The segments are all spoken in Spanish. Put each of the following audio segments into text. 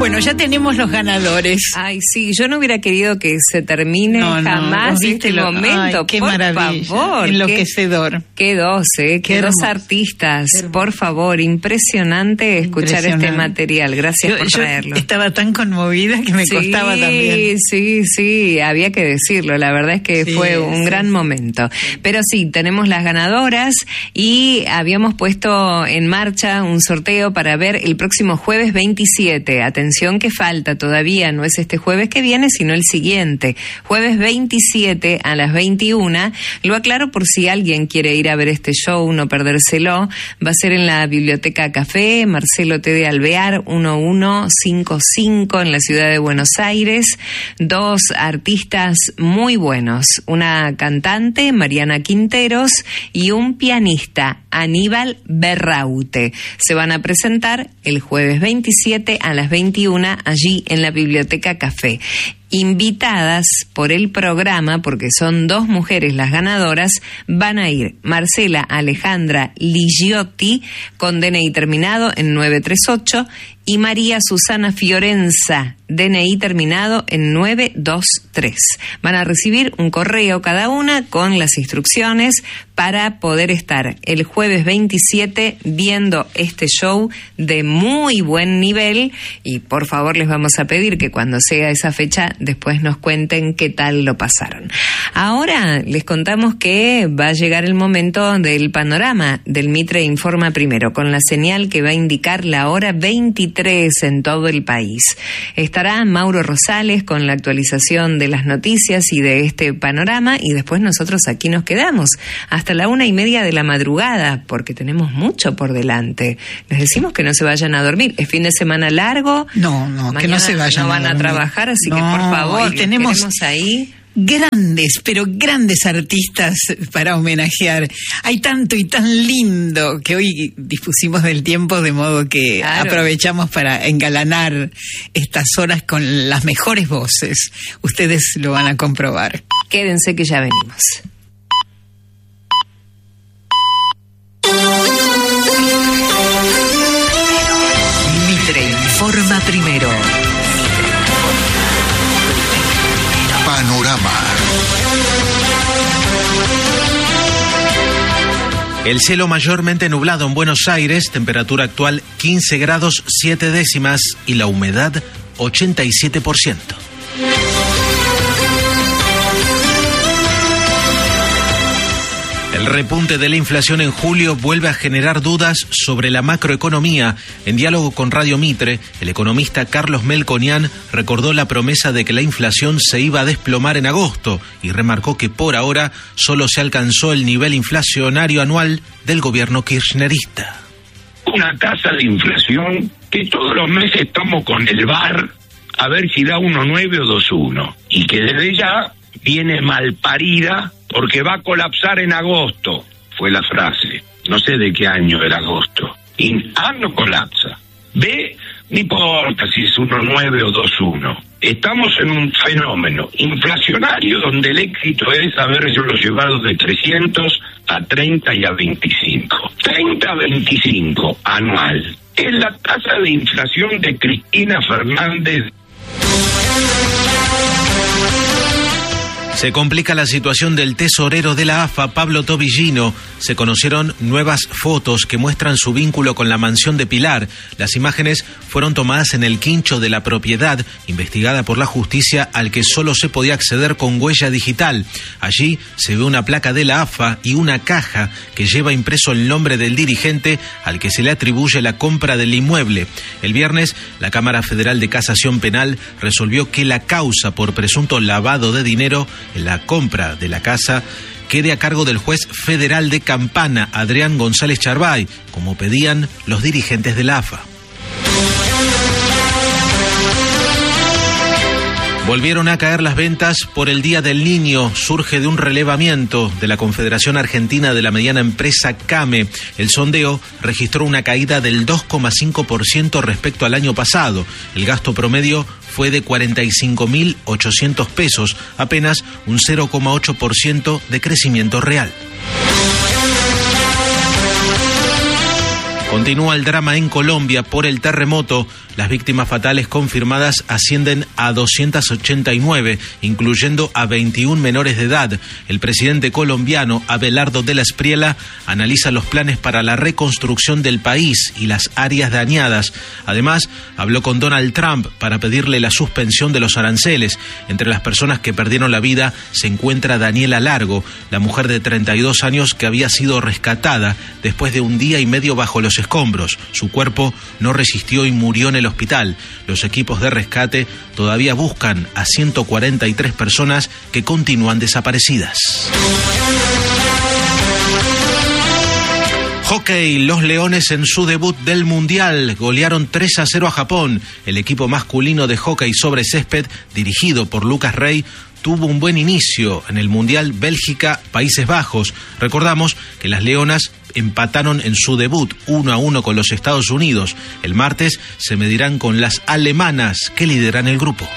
Bueno, ya tenemos los ganadores. Ay, sí, yo no hubiera querido que se termine jamás este momento. Ay, qué por maravilla, favor. Enloquecedor. Qué dos, qué dos artistas. Por favor, impresionante escuchar este material. Gracias por traerlo. Yo estaba tan conmovida que me costaba también. Sí, había que decirlo. La verdad es que fue un gran momento. Pero sí, tenemos las ganadoras y habíamos puesto en marcha un sorteo para ver el próximo jueves 27. Atención que falta todavía, no es este jueves que viene, sino el siguiente. Jueves 27 a las 21. Lo aclaro por si alguien quiere ir a ver este show, no perdérselo. Va a ser en la Biblioteca Café, Marcelo T. de Alvear, 1155 en la ciudad de Buenos Aires. Dos artistas muy buenos. Una cantante, Mariana Quinteros, y un pianista, Aníbal Berraute. Se van a presentar el jueves 27 a las 21 allí en la Biblioteca Café. Invitadas por el programa, porque son dos mujeres las ganadoras, van a ir Marcela Alejandra Ligiotti, con DNI terminado en 938, y María Susana Fiorenza, DNI terminado en 923. Van a recibir un correo cada una con las instrucciones para poder estar el jueves 27 viendo este show de muy buen nivel, y por favor les vamos a pedir que cuando sea esa fecha después nos cuenten qué tal lo pasaron. Ahora les contamos que va a llegar el momento del panorama del Mitre Informa Primero, con la señal que va a indicar la hora 23 en todo el país. Estará Mauro Rosales con la actualización de las noticias y de este panorama, y después nosotros aquí nos quedamos hasta la 1:30 de la madrugada, porque tenemos mucho por delante. Les decimos que no se vayan a dormir. Es fin de semana largo. No, que no se vayan. No van a trabajar, así que por favor, y tenemos ahí grandes, pero grandes artistas para homenajear. Hay tanto y tan lindo que hoy dispusimos del tiempo, de modo que aprovechamos para engalanar estas horas con las mejores voces. Ustedes lo van a comprobar. Quédense que ya venimos. Mitre Informa Primero. Panorama. El cielo mayormente nublado en Buenos Aires, temperatura actual 15 grados 7 décimas y la humedad 87%. El repunte de la inflación en julio vuelve a generar dudas sobre la macroeconomía. En diálogo con Radio Mitre, el economista Carlos Melconian recordó la promesa de que la inflación se iba a desplomar en agosto y remarcó que por ahora solo se alcanzó el nivel inflacionario anual del gobierno kirchnerista. Una tasa de inflación que todos los meses estamos con el VAR a ver si da 1,9 o 2,1, y que desde ya viene malparida porque va a colapsar en agosto, fue la frase. No sé de qué año era agosto. Y no colapsa. B, no importa si es 1,9 o 2,1. Estamos en un fenómeno inflacionario donde el éxito es haberlo llevado de 300 a 30 y a 25. 30 a 25 anual. Es la tasa de inflación de Cristina Fernández. Se complica la situación del tesorero de la AFA, Pablo Tobillino. Se conocieron nuevas fotos que muestran su vínculo con la mansión de Pilar. Las imágenes fueron tomadas en el quincho de la propiedad, investigada por la justicia, al que solo se podía acceder con huella digital. Allí se ve una placa de la AFA y una caja que lleva impreso el nombre del dirigente al que se le atribuye la compra del inmueble. El viernes, la Cámara Federal de Casación Penal resolvió que la causa por presunto lavado de dinero en la compra de la casa quede a cargo del juez federal de Campana, Adrián González Charbay, como pedían los dirigentes de la AFA. Volvieron a caer las ventas por el Día del Niño. Surge de un relevamiento de la Confederación Argentina de la Mediana Empresa CAME. El sondeo registró una caída del 2,5% respecto al año pasado. El gasto promedio fue de 45.800 pesos, apenas un 0,8% de crecimiento real. Continúa el drama en Colombia por el terremoto. Las víctimas fatales confirmadas ascienden a 289, incluyendo a 21 menores de edad. El presidente colombiano, Abelardo de la Espriella, analiza los planes para la reconstrucción del país y las áreas dañadas. Además, habló con Donald Trump para pedirle la suspensión de los aranceles. Entre las personas que perdieron la vida se encuentra Daniela Largo, la mujer de 32 años que había sido rescatada después de un día y medio bajo los escombros. Su cuerpo no resistió y murió en el hospital. Los equipos de rescate todavía buscan a 143 personas que continúan desaparecidas. Hockey, los Leones en su debut del Mundial golearon 3-0 a Japón. El equipo masculino de hockey sobre césped, dirigido por Lucas Rey, tuvo un buen inicio en el Mundial Bélgica-Países Bajos. Recordamos que las Leonas empataron en su debut 1-1 con los Estados Unidos. El martes se medirán con las alemanas que lideran el grupo.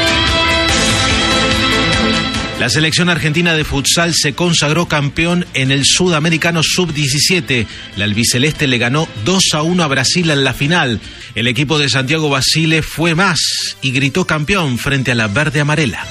La selección argentina de futsal se consagró campeón en el Sudamericano Sub-17. La albiceleste le ganó 2-1 a Brasil en la final. El equipo de Santiago Basile fue más y gritó campeón frente a la verde-amarela.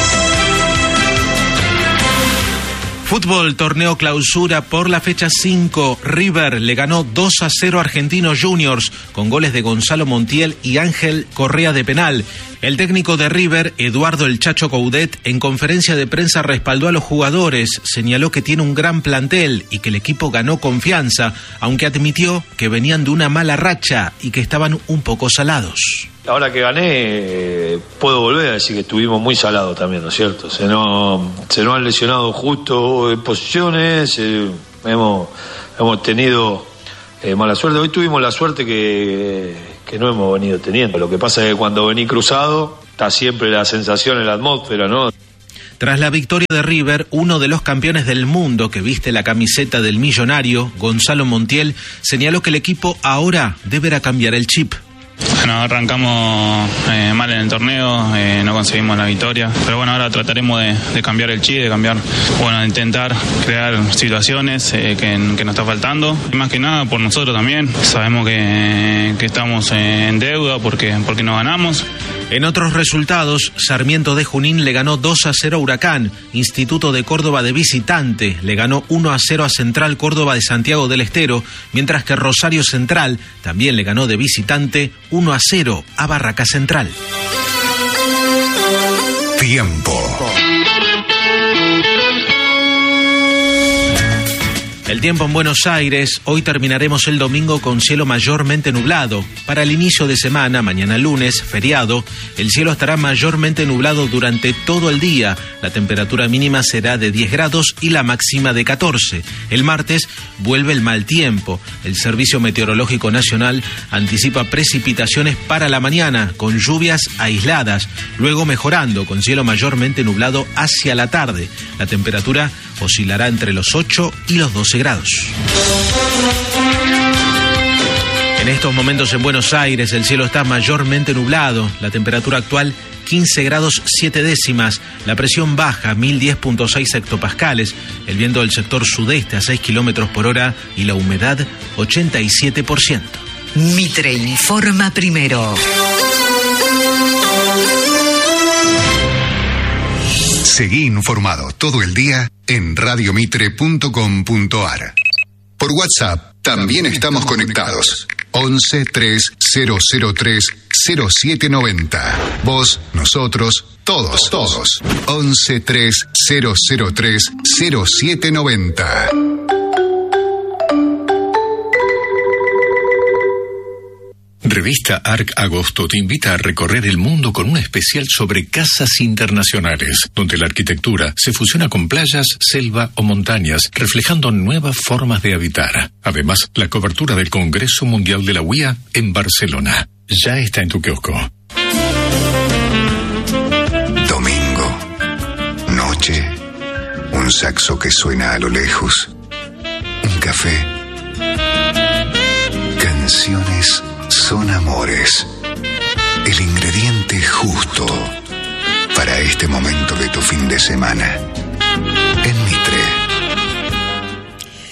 Fútbol, torneo clausura por la fecha 5. River le ganó 2-0 a Argentinos Juniors con goles de Gonzalo Montiel y Ángel Correa de penal. El técnico de River, Eduardo El Chacho Coudet, en conferencia de prensa respaldó a los jugadores, señaló que tiene un gran plantel y que el equipo ganó confianza, aunque admitió que venían de una mala racha y que estaban un poco salados. Ahora que gané, puedo volver a decir que estuvimos muy salados también, ¿no es cierto? Se nos han lesionado justo en posiciones, hemos tenido mala suerte. Hoy tuvimos la suerte que no hemos venido teniendo. Lo que pasa es que cuando vení cruzado, está siempre la sensación en la atmósfera, ¿no? Tras la victoria de River, uno de los campeones del mundo que viste la camiseta del millonario, Gonzalo Montiel, señaló que el equipo ahora deberá cambiar el chip. Bueno, arrancamos mal en el torneo, no conseguimos la victoria, pero bueno, ahora trataremos de cambiar el chip, de intentar crear situaciones que nos está faltando, y más que nada por nosotros también. Sabemos que estamos en deuda porque no ganamos. En otros resultados, Sarmiento de Junín le ganó 2-0 a Huracán, Instituto de Córdoba de visitante le ganó 1-0 a Central Córdoba de Santiago del Estero, mientras que Rosario Central también le ganó de visitante 1-0 a Barraca Central. Tiempo. El tiempo en Buenos Aires, hoy terminaremos el domingo con cielo mayormente nublado. Para el inicio de semana, mañana lunes, feriado, el cielo estará mayormente nublado durante todo el día. La temperatura mínima será de 10 grados y la máxima de 14. El martes vuelve el mal tiempo. El Servicio Meteorológico Nacional anticipa precipitaciones para la mañana, con lluvias aisladas, luego mejorando con cielo mayormente nublado hacia la tarde. La temperatura oscilará entre los 8 y los 12 grados. En estos momentos en Buenos Aires el cielo está mayormente nublado, la temperatura actual 15 grados 7 décimas, la presión baja 1010.6 hectopascales, el viento del sector sudeste a 6 kilómetros por hora y la humedad 87%. Mitre informa primero. Seguí informado todo el día en radiomitre.com.ar. Por WhatsApp también estamos conectados. 11 3003 0790. Vos, nosotros, todos. 11 3003 0790. Revista ARC Agosto te invita a recorrer el mundo con un especial sobre casas internacionales, donde la arquitectura se fusiona con playas, selva o montañas, reflejando nuevas formas de habitar. Además, la cobertura del Congreso Mundial de la UIA en Barcelona. Ya está en tu kiosco. Domingo. Noche. Un saxo que suena a lo lejos. Un café. Canciones son amores. El ingrediente justo para este momento de tu fin de semana. En Mitre.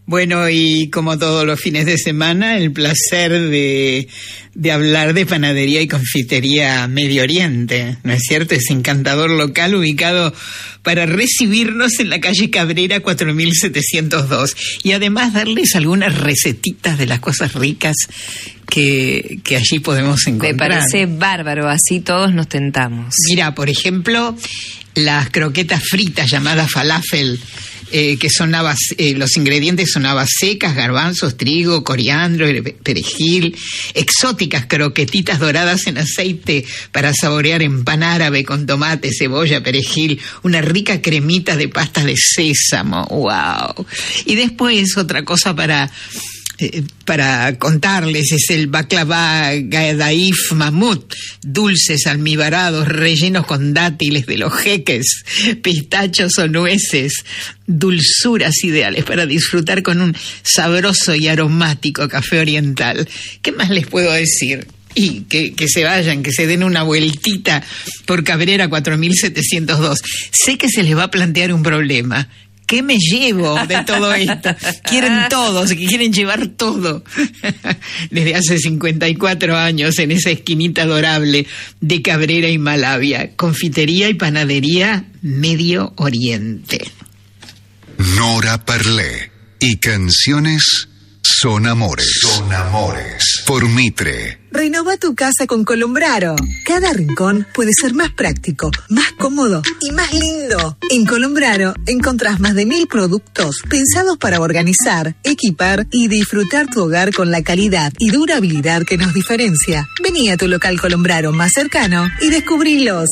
Bueno, y como todos los fines de semana, el placer de hablar de panadería y confitería Medio Oriente, ¿no es cierto? Ese encantador local ubicado para recibirnos en la calle Cabrera 4702 y además darles algunas recetitas de las cosas ricas que allí podemos encontrar. Me parece bárbaro, así todos nos tentamos. Mira, por ejemplo, las croquetas fritas llamadas falafel, que son habas, los ingredientes son habas secas, garbanzos, trigo, coriandro, perejil, exóticas croquetitas doradas en aceite para saborear en pan árabe con tomate, cebolla, perejil, una rica cremita de pastas de sésamo, wow. Y después otra cosa para contarles es el baklava gadaif mamut, dulces almibarados rellenos con dátiles de los jeques, pistachos o nueces, dulzuras ideales para disfrutar con un sabroso y aromático café oriental. ¿Qué más les puedo decir? Y que se vayan, que se den una vueltita por Cabrera 4702. Sé que se les va a plantear un problema. ¿Qué me llevo de todo esto? Quieren todos, quieren llevar todo. Desde hace 54 años en esa esquinita adorable de Cabrera y Malavia. Confitería y panadería Medio Oriente. Nora Parlé y canciones Son Amores. Son Amores. Por Mitre. Renova tu casa con Colombraro. Cada rincón puede ser más práctico, más cómodo y más lindo. En Colombraro encontrás más de 1000 productos pensados para organizar, equipar y disfrutar tu hogar con la calidad y durabilidad que nos diferencia. Vení a tu local Colombraro más cercano y descubrilos.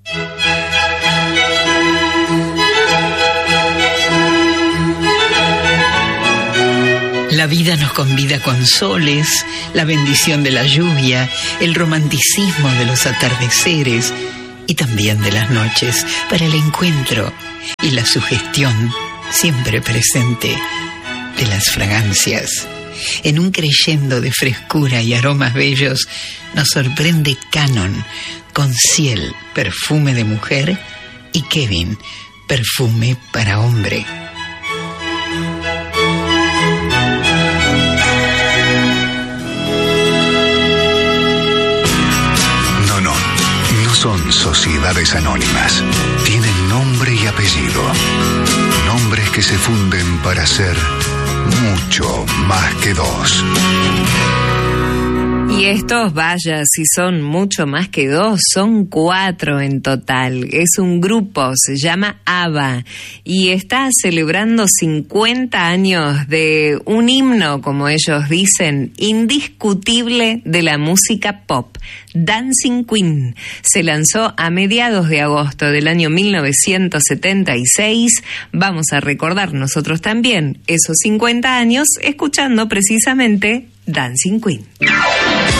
La vida nos convida con soles, la bendición de la lluvia, el romanticismo de los atardeceres y también de las noches para el encuentro y la sugestión siempre presente de las fragancias. En un creyendo de frescura y aromas bellos nos sorprende Canon con Ciel, perfume de mujer, y Kevin, perfume para hombre. Son sociedades anónimas. Tienen nombre y apellido. Nombres que se funden para ser mucho más que dos. Y estos, vaya, si son mucho más que 2, son 4 en total. Es un grupo, se llama ABBA, y está celebrando 50 años de un himno, como ellos dicen, indiscutible de la música pop. Dancing Queen se lanzó a mediados de agosto del año 1976. Vamos a recordar nosotros también esos 50 años escuchando precisamente Dancing Queen.